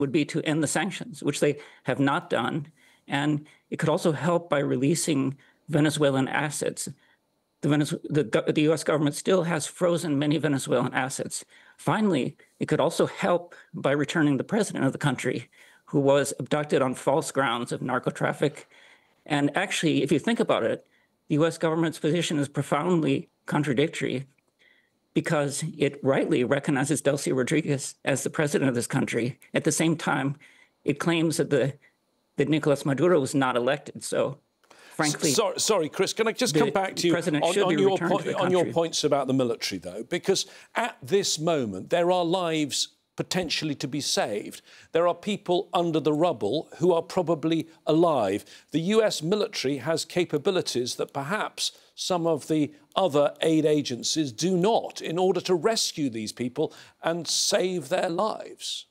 would be to end the sanctions, which they have not done. And it could also help by releasing Venezuelan assets. The U.S. government still has frozen many Venezuelan assets. Finally, it could also help by returning the president of the country, who was abducted on false grounds of narco traffic. And actually, if you think about it, the U.S. government's position is profoundly contradictory because it rightly recognizes Delcy Rodriguez as the president of this country. At the same time, it claims that Nicolas Maduro was not elected. So, frankly, sorry, Chris, can I just come back to you on your points about the military, though? Because at this moment, there are lives potentially to be saved. There are people under the rubble who are probably alive. The US military has capabilities that perhaps some of the other aid agencies do not, in order to rescue these people and save their lives.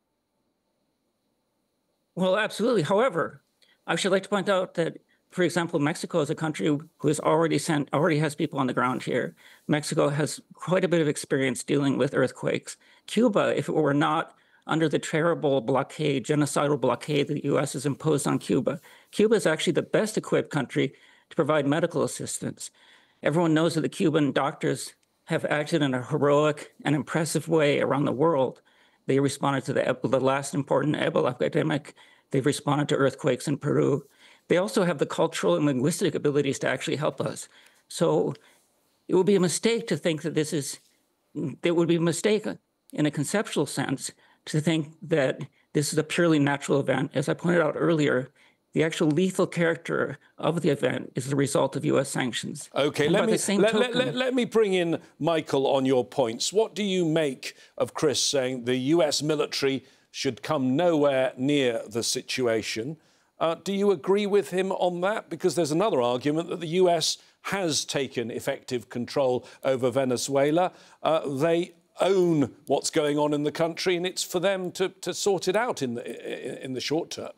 Well, absolutely. However, I should like to point out that, for example, Mexico is a country who has already has people on the ground here. Mexico has quite a bit of experience dealing with earthquakes. Cuba, if it were not under the terrible blockade, genocidal blockade that the U.S. has imposed on Cuba, Cuba is actually the best equipped country to provide medical assistance. Everyone knows that the Cuban doctors have acted in a heroic and impressive way around the world. They responded to the last important Ebola epidemic. They've responded to earthquakes in Peru. They also have the cultural and linguistic abilities to actually help us. So it would be a mistake to think that there would be a mistake in a conceptual sense to think that this is a purely natural event. As I pointed out earlier, the actual lethal character of the event is the result of U.S. sanctions. OK, let me bring in Michael on your points. What do you make of Chris saying the US military should come nowhere near the situation? Do you agree with him on that? Because there's another argument that the US has taken effective control over Venezuela. They own what's going on in the country, and it's for them to sort it out in the short term.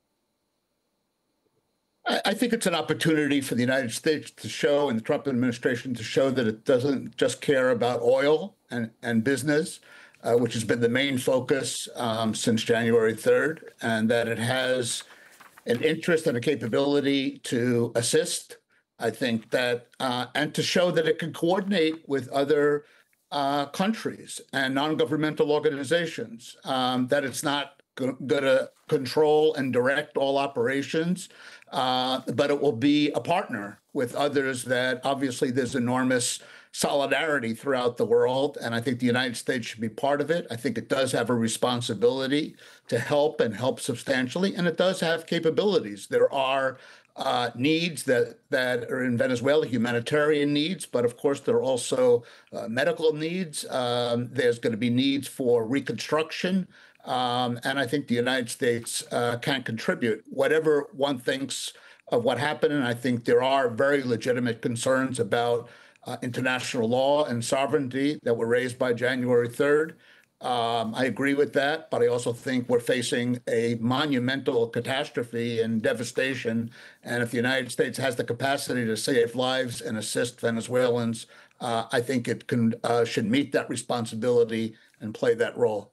I think it's an opportunity for the United States to show, and the Trump administration to show, that it doesn't just care about oil and business, which has been the main focus since January 3rd, and that it has an interest and a capability to assist. I think that, and to show that it can coordinate with other countries and non-governmental organizations, that it's not going to control and direct all operations, but it will be a partner with others that obviously there's enormous solidarity throughout the world. And I think the United States should be part of it. I think it does have a responsibility to help and help substantially. And it does have capabilities. There are needs that are in Venezuela, humanitarian needs, but of course there are also medical needs. There's going to be needs for reconstruction. And I think the United States can contribute, whatever one thinks of what happened. And I think there are very legitimate concerns about international law and sovereignty that were raised by January 3rd. I agree with that, but I also think we're facing a monumental catastrophe and devastation. And if the United States has the capacity to save lives and assist Venezuelans, I think it should meet that responsibility and play that role.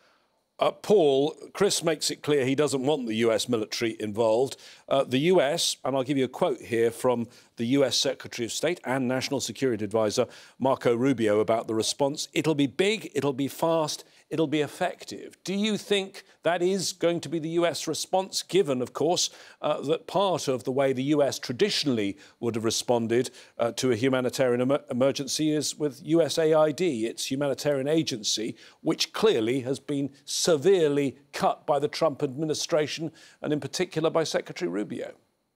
Paul, Chris makes it clear he doesn't want the US military involved. The US, and I'll give you a quote here from the US Secretary of State and National Security Advisor Marco Rubio about the response: it'll be big, it'll be fast, it'll be effective. Do you think that is going to be the US response, given, of course, that part of the way the US traditionally would have responded to a humanitarian emergency is with USAID, its humanitarian agency, which clearly has been severely cut by the Trump administration and in particular by Secretary Rubio?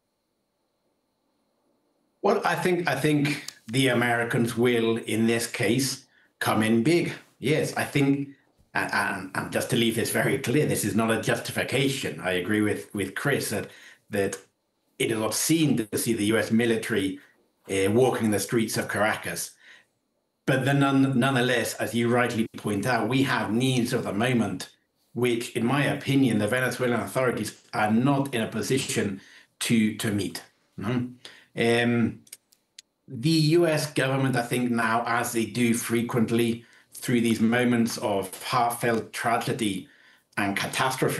Well, I think the Americans will, in this case, come in big. Yes, I think, and just to leave this very clear, this is not a justification. I agree with Chris that it is obscene to see the US military walking the streets of Caracas. But then nonetheless, as you rightly point out, we have needs of the moment, which, in my opinion, the Venezuelan authorities are not in a position to meet. The US government, I think now, as they do frequently through these moments of heartfelt tragedy and catastrophe